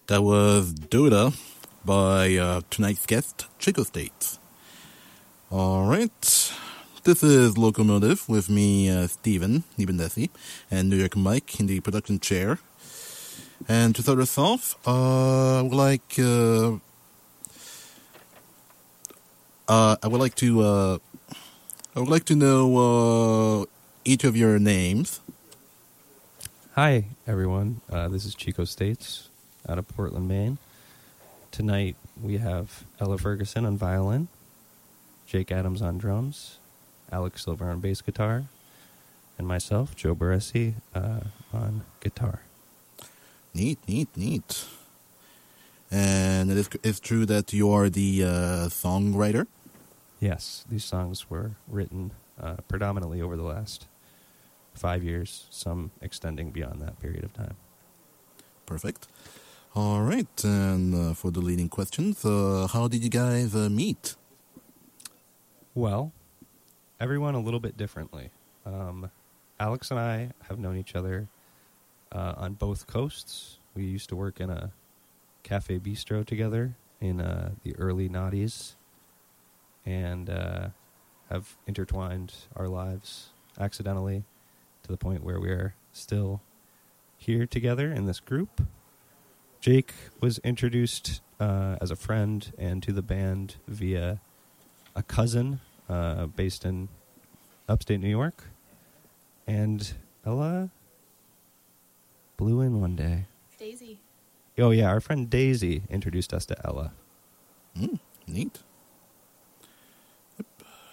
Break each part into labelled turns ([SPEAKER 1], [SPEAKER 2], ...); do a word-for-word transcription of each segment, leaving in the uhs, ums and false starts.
[SPEAKER 1] That was Dota by uh, tonight's guest, Chico State. All right. This is Locomotive with me, uh, Steven Nibendesi, and New York Mike in the production chair. And to start us off, uh, I would like, uh, uh, I would like to, uh, I would like to know uh, each of your names.
[SPEAKER 2] Hi, everyone. Uh, this is Chico States out of Portland, Maine. Tonight we have Ella Ferguson on violin, Jake Adams on drums, Alex Silver on bass guitar, and myself, Joe Baresi, uh, on guitar.
[SPEAKER 1] Neat, neat, neat. And it is, it's true that you are the uh, songwriter?
[SPEAKER 2] Yes, these songs were written uh, predominantly over the last five years, some extending beyond that period of time.
[SPEAKER 1] Perfect. All right, and uh, for the leading questions, uh, how did you guys uh, meet?
[SPEAKER 2] Well, everyone a little bit differently. Um, Alex and I have known each other uh, on both coasts. We used to work in a cafe bistro together in uh, the early noughties and uh, have intertwined our lives accidentally to the point where we are still here together in this group. Jake was introduced uh, as a friend and to the band via a cousin uh, based in upstate New York. And Ella blew in one day.
[SPEAKER 3] Daisy.
[SPEAKER 2] Oh, yeah, our friend Daisy introduced us to Ella.
[SPEAKER 1] Mm, neat. Yep.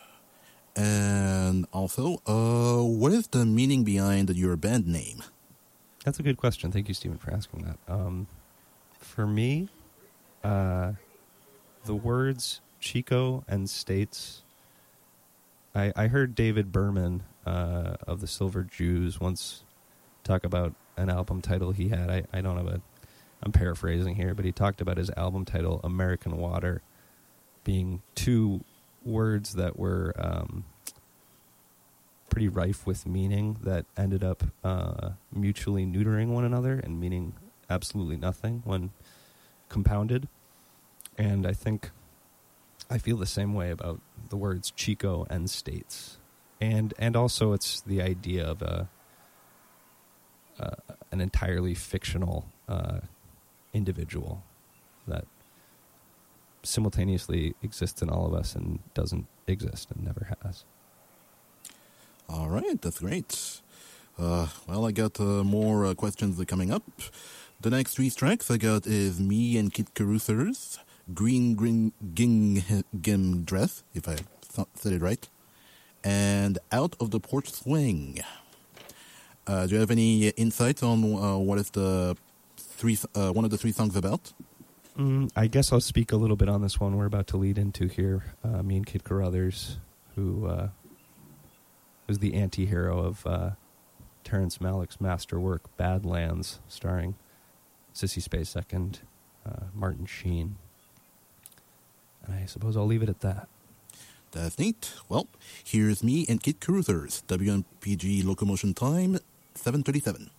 [SPEAKER 1] And also, uh, what is the meaning behind your band name?
[SPEAKER 2] That's a good question. Thank you, Stephen, for asking that. Um, for me, uh, the words Chico and States, I, I heard David Berman uh, of the Silver Jews once talk about an album title he had. I, I don't have a, I'm paraphrasing here, but he talked about his album title, American Water, being two words that were um, pretty rife with meaning that ended up uh, mutually neutering one another and meaning absolutely nothing when compounded. And I think I feel the same way about the words Chico and States. And and also it's the idea of a uh, an entirely fictional uh, individual that simultaneously exists in all of us and doesn't exist and never has.
[SPEAKER 1] All right, that's great. Uh, well, I got uh, more uh, questions coming up. The next three tracks I got is Me and Kit Caruthers, Green Green Gingham Dress, if I th- said it right, and Out of the Porch Swing. Uh, do you have any insights on uh, what is the three uh, one of the three songs about?
[SPEAKER 2] Mm, I guess I'll speak a little bit on this one we're about to lead into here. Uh, me and Kit Caruthers, who uh, was the anti-hero of uh, Terrence Malick's masterwork Badlands, starring Sissy Spacek and uh, Martin Sheen. And I suppose I'll leave it at that.
[SPEAKER 1] That's neat. Well, here's Me and Kit Caruthers, W M P G Locomotion Time, seven thirty-seven.